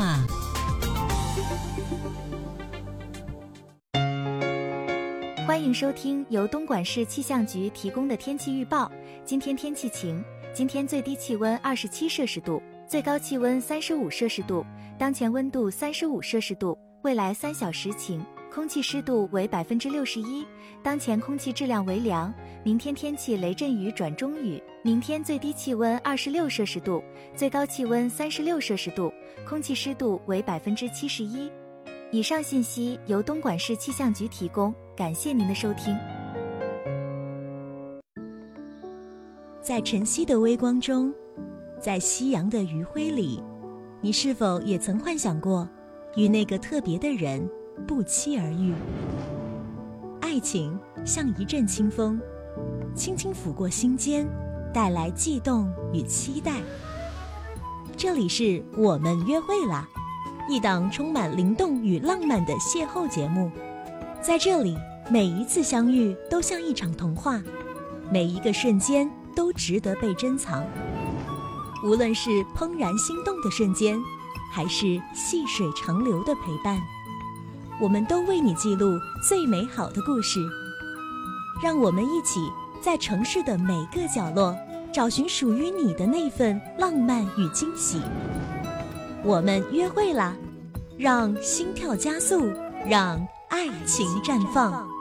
话。 欢迎收听由东莞市气象局提供的天气预报。今天天气晴，今天最低气温27摄氏度，最高气温35摄氏度，当前温度35摄氏度，未来3小时晴，空气湿度为61%，当前空气质量为良。明天天气雷阵雨转中雨，明天最低气温26摄氏度，最高气温36摄氏度，空气湿度为71%。以上信息由东莞市气象局提供，感谢您的收听。 在晨曦的微光中，在夕阳的余晖里，你是否也曾幻想过与那个特别的人不期而遇？爱情像一阵清风，轻轻拂过心间，带来悸动与期待。这里是我们约会啦，一档充满灵动与浪漫的邂逅节目。在这里，每一次相遇都像一场童话，每一个瞬间都值得被珍藏。无论是怦然心动的瞬间，还是细水长流的陪伴，我们都为你记录最美好的故事。让我们一起在城市的每个角落，找寻属于你的那份浪漫与惊喜。我们约会啦，让心跳加速，让爱情绽放。